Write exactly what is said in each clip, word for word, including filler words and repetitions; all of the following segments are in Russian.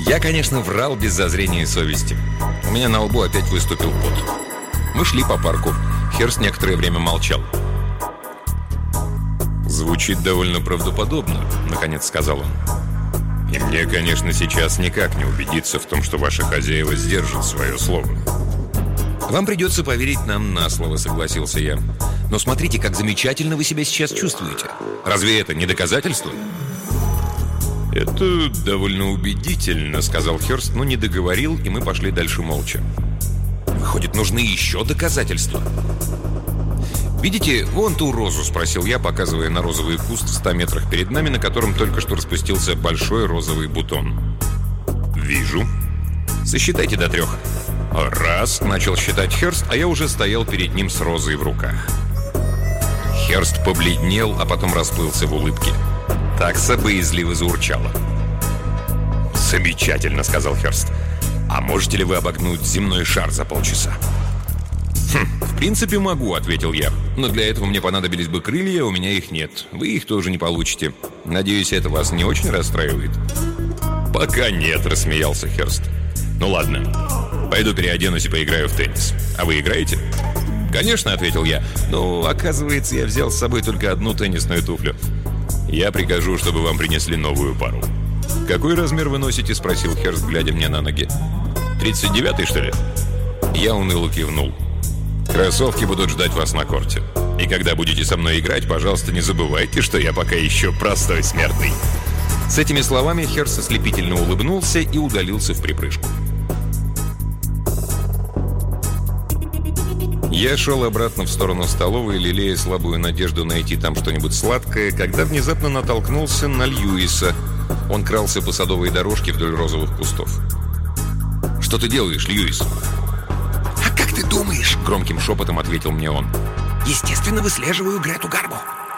Я, конечно, врал без зазрения совести. У меня на лбу опять выступил пот. Мы шли по парку. Херст некоторое время молчал. «Звучит довольно правдоподобно», — наконец сказал он. «И мне, конечно, сейчас никак не убедиться в том, что ваши хозяева сдержат свое слово». «Вам придется поверить нам на слово», — согласился я. «Но смотрите, как замечательно вы себя сейчас чувствуете. Разве это не доказательство?» «Это довольно убедительно», — сказал Херст, но не договорил, и мы пошли дальше молча. «Выходит, нужны еще доказательства». «Видите, вон ту розу?» — спросил я, показывая на розовый куст в ста метрах перед нами, на котором только что распустился большой розовый бутон. «Вижу». «Сосчитайте до трех». «Раз», — начал считать Херст, а я уже стоял перед ним с розой в руках. Херст побледнел, а потом расплылся в улыбке. Такса боязливо заурчала. «Замечательно», — сказал Херст. «А можете ли вы обогнуть земной шар за полчаса?» «Хм, в принципе, могу», — ответил я. «Но для этого мне понадобились бы крылья, у меня их нет. Вы их тоже не получите. Надеюсь, это вас не очень расстраивает?» «Пока нет», — рассмеялся Херст. «Ну ладно, пойду переоденусь и поиграю в теннис. А вы играете?» «Конечно», — ответил я. «Но, оказывается, я взял с собой только одну теннисную туфлю». «Я прикажу, чтобы вам принесли новую пару». «Какой размер вы носите?» — спросил Херст, глядя мне на ноги. «тридцать девятый, что ли?» Я уныло кивнул. «Кроссовки будут ждать вас на корте. И когда будете со мной играть, пожалуйста, не забывайте, что я пока еще простой смертный». С этими словами Херст ослепительно улыбнулся и удалился в припрыжку. Я шел обратно в сторону столовой, лелея слабую надежду найти там что-нибудь сладкое, когда внезапно натолкнулся на Льюиса. Он крался по садовой дорожке вдоль розовых кустов. «Что ты делаешь, Льюис?» «А как ты думаешь?» — громким шепотом ответил мне он. «Естественно, выслеживаю Грету Гарбо».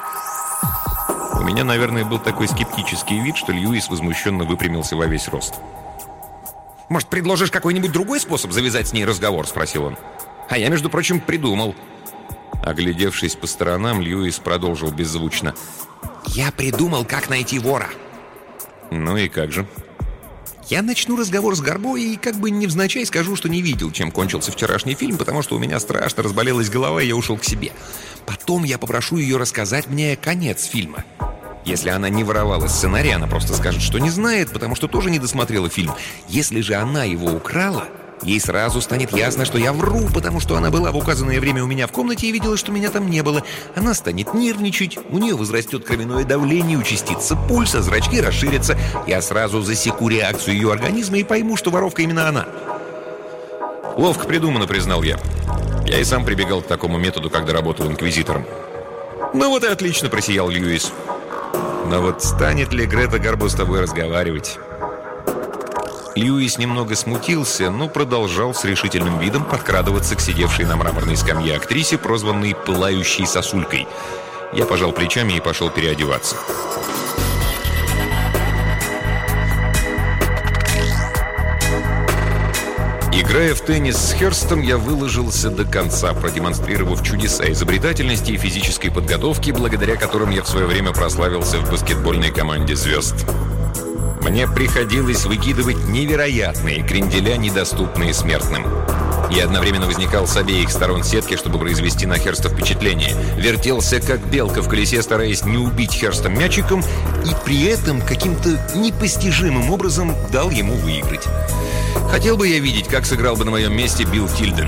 У меня, наверное, был такой скептический вид, что Льюис возмущенно выпрямился во весь рост. «Может, предложишь какой-нибудь другой способ завязать с ней разговор?» — спросил он. «А я, между прочим, придумал». Оглядевшись по сторонам, Льюис продолжил беззвучно. «Я придумал, как найти вора». «Ну и как же?» «Я начну разговор с Гарбо и как бы невзначай скажу, что не видел, чем кончился вчерашний фильм, потому что у меня страшно разболелась голова, и я ушел к себе. Потом я попрошу ее рассказать мне конец фильма. Если она не воровала сценарий, она просто скажет, что не знает, потому что тоже не досмотрела фильм. Если же она его украла, ей сразу станет ясно, что я вру, потому что она была в указанное время у меня в комнате и видела, что меня там не было. Она станет нервничать, у нее возрастет кровяное давление, участится пульс, а зрачки расширятся. Я сразу засеку реакцию ее организма и пойму, что воровка именно она». «Ловко придумано», — признал я. Я и сам прибегал к такому методу, когда работал инквизитором. «Ну вот и отлично», — просиял Льюис. «Но вот станет ли Грета Гарбо с тобой разговаривать?» Льюис немного смутился, но продолжал с решительным видом подкрадываться к сидевшей на мраморной скамье актрисе, прозванной «пылающей сосулькой». Я пожал плечами и пошел переодеваться. Играя в теннис с Херстом, я выложился до конца, продемонстрировав чудеса изобретательности и физической подготовки, благодаря которым я в свое время прославился в баскетбольной команде «Звезд». Мне приходилось выкидывать невероятные кренделя, недоступные смертным. Я одновременно возникал с обеих сторон сетки, чтобы произвести на Херста впечатление. Вертелся, как белка в колесе, стараясь не убить Херста мячиком, и при этом каким-то непостижимым образом дал ему выиграть. Хотел бы я видеть, как сыграл бы на моем месте Билл Тильден.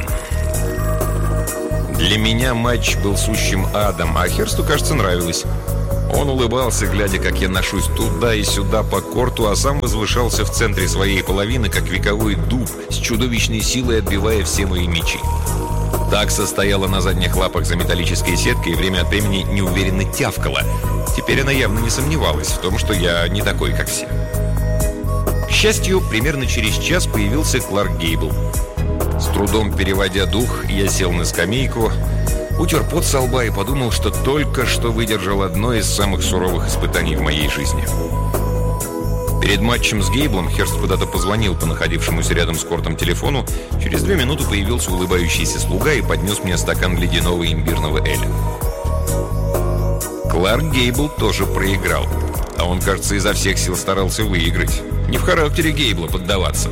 Для меня матч был сущим адом, а Херсту, кажется, нравилось. Он улыбался, глядя, как я ношусь туда и сюда по корту, а сам возвышался в центре своей половины, как вековой дуб, с чудовищной силой отбивая все мои мячи. Такса стояла на задних лапах за металлической сеткой и время от времени неуверенно тявкала. Теперь она явно не сомневалась в том, что я не такой, как все. К счастью, примерно через час появился Кларк Гейбл. С трудом переводя дух, я сел на скамейку, утер пот со лба и подумал, что только что выдержал одно из самых суровых испытаний в моей жизни. Перед матчем с Гейблом Херст куда-то позвонил по находившемуся рядом с кортом телефону. Через две минуты появился улыбающийся слуга и поднес мне стакан ледяного имбирного эля. Кларк Гейбл тоже проиграл, а А он, кажется, изо всех сил старался выиграть. Не в характере Гейбла поддаваться.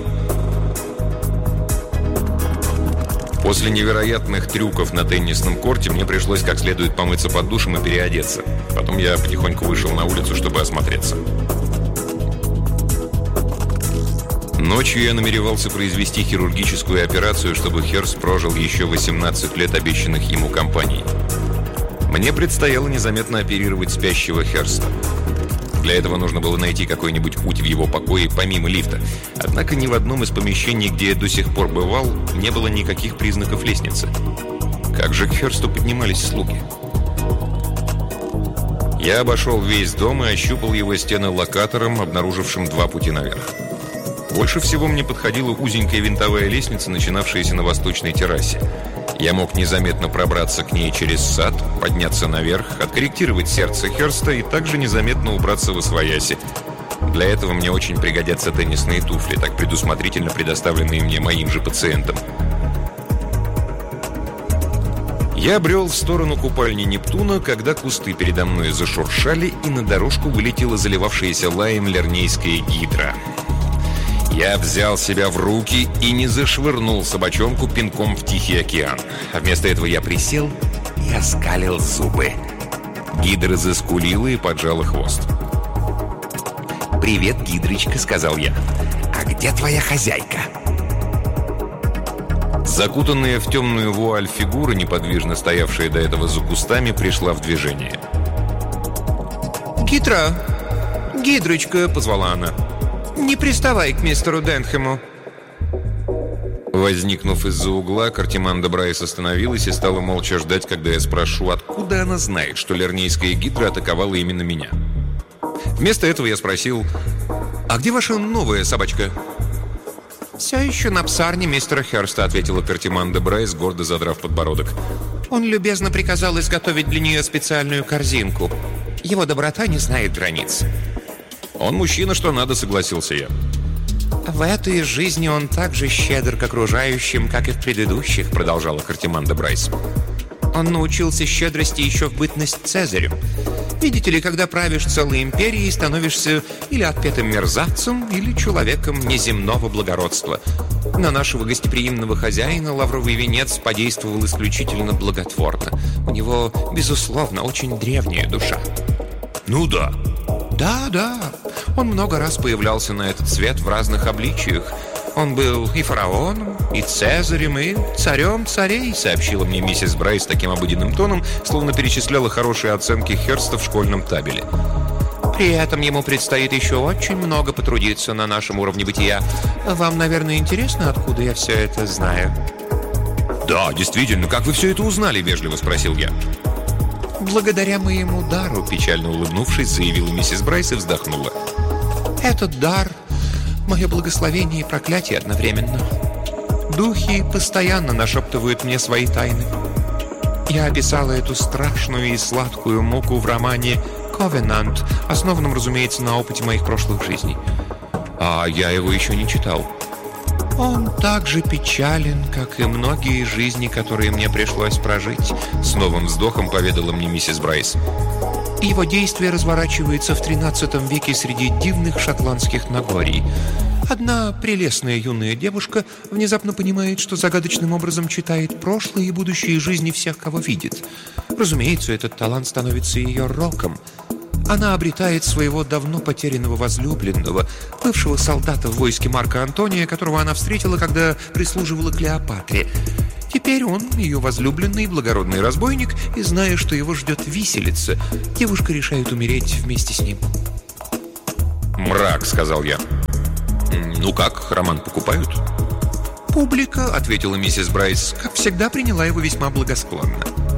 После невероятных трюков на теннисном корте мне пришлось как следует помыться под душем и переодеться. Потом я потихоньку вышел на улицу, чтобы осмотреться. Ночью я намеревался произвести хирургическую операцию, чтобы Херст прожил еще восемнадцать лет, обещанных ему компанией. Мне предстояло незаметно оперировать спящего Херста. Для этого нужно было найти какой-нибудь путь в его покое помимо лифта. Однако ни в одном из помещений, где я до сих пор бывал, не было никаких признаков лестницы. Как же к Херсту поднимались слуги? Я обошел весь дом и ощупал его стены локатором, обнаружившим два пути наверх. Больше всего мне подходила узенькая винтовая лестница, начинавшаяся на восточной террасе. Я мог незаметно пробраться к ней через сад, подняться наверх, откорректировать сердце Херста и также незаметно убраться восвояси. Для этого мне очень пригодятся теннисные туфли, так предусмотрительно предоставленные мне моим же пациентам. Я брел в сторону купальни Нептуна, когда кусты передо мной зашуршали, и на дорожку вылетела заливавшаяся лаем лернейская гидра. Я взял себя в руки и не зашвырнул собачонку пинком в Тихий океан. А вместо этого я присел и оскалил зубы. Гидра заскулила и поджала хвост. «Привет, гидрочка», — сказал я. «А где твоя хозяйка?» Закутанная в темную вуаль фигура, неподвижно стоявшая до этого за кустами, пришла в движение. «Гидра! Гидрочка!» — позвала она. «Не приставай к мистеру Денхэму». Возникнув из-за угла, Картиманда Брайс остановилась и стала молча ждать, когда я спрошу, откуда она знает, что лернейская гидра атаковала именно меня. Вместо этого я спросил: «А где ваша новая собачка?» «Все еще на псарне мистера Херста», — ответила Картиманда Брайс, гордо задрав подбородок. «Он любезно приказал изготовить для нее специальную корзинку. Его доброта не знает границ». «Он мужчина, что надо», — согласился я. «В этой жизни он так же щедр к окружающим, как и в предыдущих», — продолжала Картиманда Брайс. «Он научился щедрости еще в бытность Цезарем. Видите ли, когда правишь целой империей, становишься или отпетым мерзавцем, или человеком неземного благородства. На нашего гостеприимного хозяина лавровый венец подействовал исключительно благотворно. У него, безусловно, очень древняя душа». «Ну да». «Да, да. Он много раз появлялся на этот свет в разных обличиях. Он был и фараоном, и цезарем, и царем царей», — сообщила мне миссис Брайс таким обыденным тоном, словно перечисляла хорошие оценки Херста в школьном табеле. «При этом ему предстоит еще очень много потрудиться на нашем уровне бытия. Вам, наверное, интересно, откуда я все это знаю?» «Да, действительно, как вы все это узнали?» — вежливо спросил я. «Благодаря моему дару», — печально улыбнувшись, заявила миссис Брайс и вздохнула. «Этот дар — мое благословение и проклятие одновременно. Духи постоянно нашептывают мне свои тайны. Я описала эту страшную и сладкую муку в романе «Ковенант», основанном, разумеется, на опыте моих прошлых жизней. А я его еще не читал. Он так же печален, как и многие жизни, которые мне пришлось прожить», — с новым вздохом поведала мне миссис Брайс. «Его действие разворачивается в тринадцатом веке среди дивных шотландских нагорий. Одна прелестная юная девушка внезапно понимает, что загадочным образом читает прошлое и будущее жизни всех, кого видит. Разумеется, этот талант становится ее роком. Она обретает своего давно потерянного возлюбленного, бывшего солдата в войске Марка Антония, которого она встретила, когда прислуживала Клеопатре. Теперь он, ее возлюбленный, благородный разбойник, и, зная, что его ждет виселица, девушка решает умереть вместе с ним». «Мрак», — сказал я. «Ну как, роман покупают?» «Публика», — ответила миссис Брайс, как всегда приняла его весьма благосклонно.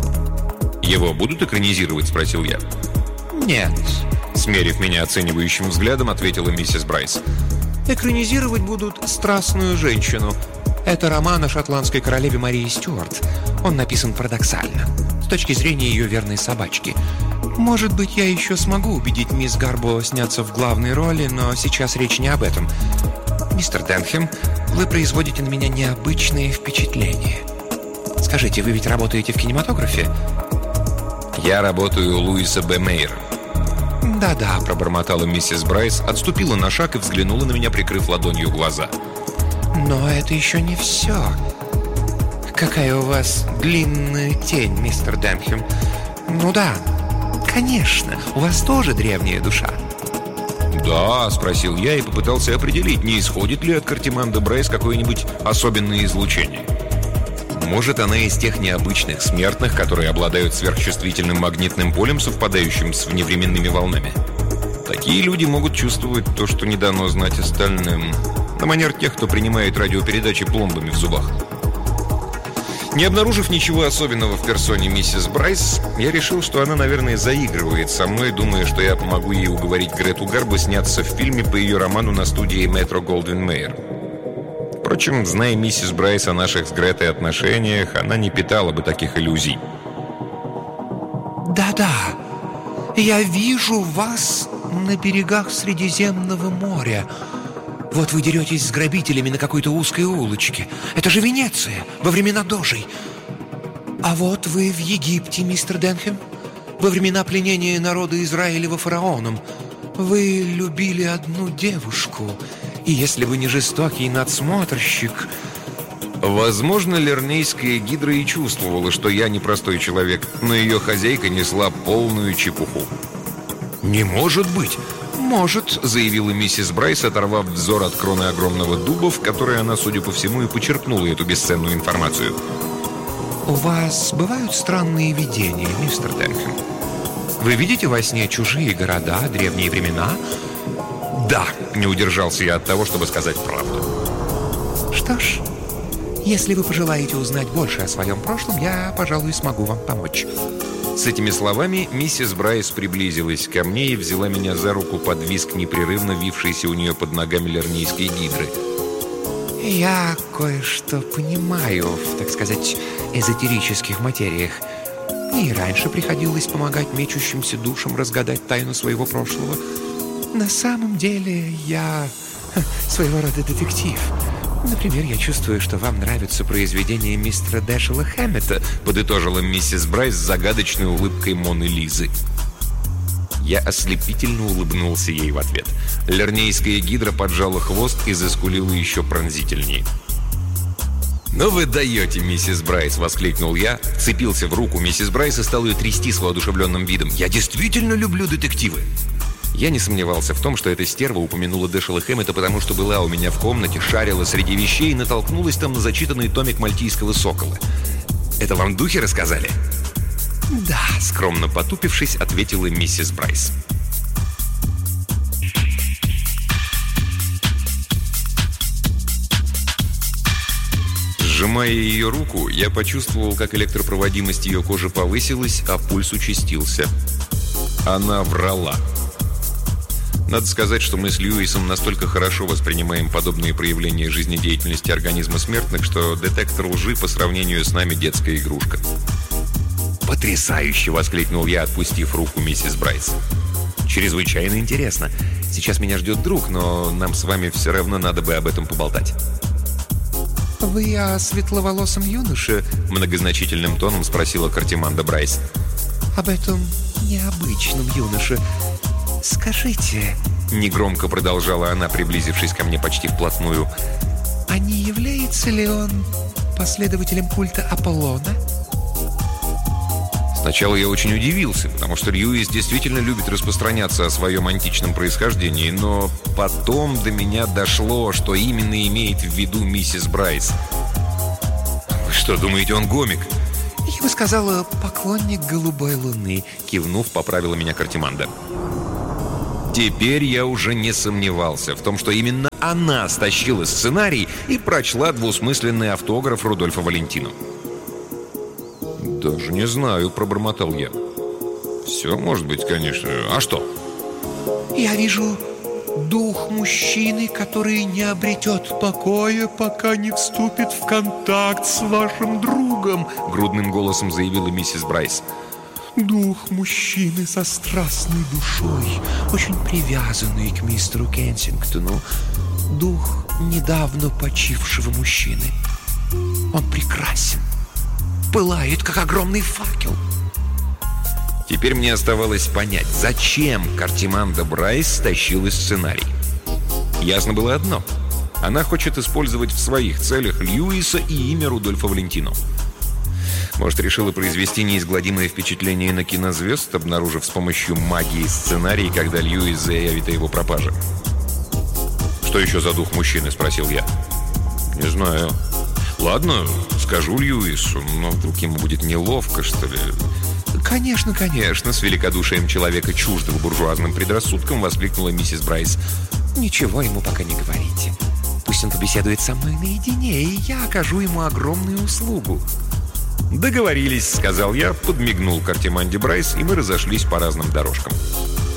«Его будут экранизировать?» — спросил я. «Нет», — смерив меня оценивающим взглядом, ответила миссис Брайс. «Экранизировать будут «Страстную женщину». Это роман о шотландской королеве Марии Стюарт. Он написан парадоксально, с точки зрения ее верной собачки. Может быть, я еще смогу убедить мисс Гарбо сняться в главной роли, но сейчас речь не об этом. Мистер Денхэм, вы производите на меня необычные впечатления. Скажите, вы ведь работаете в кинематографе?» «Я работаю у Луиса Б. Мейера». «Да-да», — пробормотала миссис Брайс, отступила на шаг и взглянула на меня, прикрыв ладонью глаза. «Но это еще не все. Какая у вас длинная тень, мистер Денхэм. Ну да, конечно, у вас тоже древняя душа». «Да», — спросил я и попытался определить, не исходит ли от Картиманды Брайс какое-нибудь особенное излучение. Может, она из тех необычных смертных, которые обладают сверхчувствительным магнитным полем, совпадающим с вневременными волнами. Такие люди могут чувствовать то, что не дано знать остальным, на манер тех, кто принимает радиопередачи пломбами в зубах. Не обнаружив ничего особенного в персоне миссис Брайс, я решил, что она, наверное, заигрывает со мной, думая, что я помогу ей уговорить Грету Гарбо сняться в фильме по ее роману на студии Метро-Голдвин-Мейер. Впрочем, зная миссис Брайс о наших с Гретой отношениях, она не питала бы таких иллюзий. «Да-да, я вижу вас на берегах Средиземного моря. Вот вы деретесь с грабителями на какой-то узкой улочке. Это же Венеция, во времена дожей. А вот вы в Египте, мистер Денхэм, во времена пленения народа Израилева фараоном. Вы любили одну девушку, и если вы не жестокий надсмотрщик...» Возможно, Лернейская гидра и чувствовала, что я непростой человек, но ее хозяйка несла полную чепуху. «Не может быть!» «Может», — заявила миссис Брайс, оторвав взор от кроны огромного дуба, в которой она, судя по всему, и почерпнула эту бесценную информацию. «У вас бывают странные видения, мистер Денхэм? Вы видите во сне чужие города, древние времена?» «Да», — не удержался я от того, чтобы сказать правду. «Что ж, если вы пожелаете узнать больше о своем прошлом, я, пожалуй, смогу вам помочь». С этими словами миссис Брайс приблизилась ко мне и взяла меня за руку под визг непрерывно вившейся у нее под ногами лернейской гидры. «Я кое-что понимаю в, так сказать, эзотерических материях. Мне и раньше приходилось помогать мечущимся душам разгадать тайну своего прошлого. На самом деле я ха, своего рода детектив. Например, я чувствую, что вам нравятся произведения мистера Дэшела Хэммета», подытожила миссис Брайс с загадочной улыбкой Моны Лизы. Я ослепительно улыбнулся ей в ответ. Лернейская гидра поджала хвост и заскулила еще пронзительнее. «Ну вы даете, миссис Брайс!» — воскликнул я, вцепился в руку миссис Брайс и стал ее трясти с воодушевленным видом. «Я действительно люблю детективы!» Я не сомневался в том, что эта стерва упомянула Дэшела Хэммета, потому что была у меня в комнате, шарила среди вещей и натолкнулась там на зачитанный томик «Мальтийского сокола». «Это вам духи рассказали?» «Да», — скромно потупившись, ответила миссис Брайс. Сжимая ее руку, я почувствовал, как электропроводимость ее кожи повысилась, а пульс участился. Она врала. Надо сказать, что мы с Льюисом настолько хорошо воспринимаем подобные проявления жизнедеятельности организма смертных, что детектор лжи по сравнению с нами детская игрушка. «Потрясающе!» — воскликнул я, отпустив руку миссис Брайс. «Чрезвычайно интересно. Сейчас меня ждет друг, но нам с вами все равно надо бы об этом поболтать». «Вы о светловолосом юноше?» — многозначительным тоном спросила Картиманда Брайс. «Об этом необычном юноше. Скажите...» — негромко продолжала она, приблизившись ко мне почти вплотную. «А не является ли он последователем культа Аполлона?» Сначала я очень удивился, потому что Льюис действительно любит распространяться о своем античном происхождении, но потом до меня дошло, что именно имеет в виду миссис Брайс. «Вы что, думаете, он гомик?» «Я бы сказала, поклонник голубой луны», — кивнув, поправила меня Картиманда. Теперь я уже не сомневался в том, что именно она стащила сценарий и прочла двусмысленный автограф Рудольфа Валентину. «Даже не знаю», — пробормотал я. «Все может быть, конечно. А что?» «Я вижу дух мужчины, который не обретет покоя, пока не вступит в контакт с вашим другом», — грудным голосом заявила миссис Брайс. «Дух мужчины со страстной душой, очень привязанный к мистеру Кенсингтону. Дух недавно почившего мужчины. Он прекрасен, пылает, как огромный факел». Теперь мне оставалось понять, зачем Картиманда Брайс стащила сценарий. Ясно было одно. Она хочет использовать в своих целях Льюиса и имя Рудольфа Валентино. Может, решила произвести неизгладимое впечатление на кинозвезд, обнаружив с помощью магии сценарий, когда Льюис заявит о его пропаже. «Что еще за дух мужчины?» – спросил я. «Не знаю. Ладно, скажу Льюису, но вдруг ему будет неловко, что ли?» «Конечно, конечно», – с великодушием человека, чуждого буржуазным предрассудком, воскликнула миссис Брайс. «Ничего ему пока не говорите. Пусть он побеседует со мной наедине, и я окажу ему огромную услугу». «Договорились», — сказал я, подмигнул Картиманде Брайс, и мы разошлись по разным дорожкам.